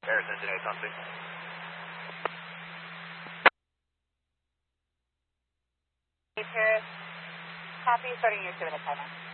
Paris, Cincinnati, something. Hey, Paris. Copy, starting your 7 at 7.